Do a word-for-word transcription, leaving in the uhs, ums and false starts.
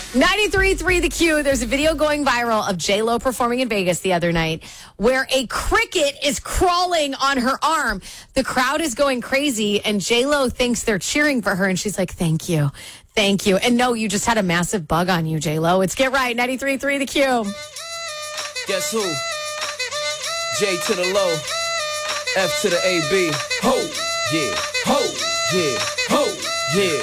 ninety-three point three The Q. There's a video going viral of J-Lo performing in Vegas the other night where a cricket is crawling on her arm. The crowd is going crazy, and J-Lo thinks they're cheering for her, and she's like, thank you. Thank you. And no, you just had a massive bug on you, J-Lo. It's Get Right, ninety-three point three The Q. Guess who? J to the low, F to the A B. Ho, yeah, ho, yeah, ho, yeah.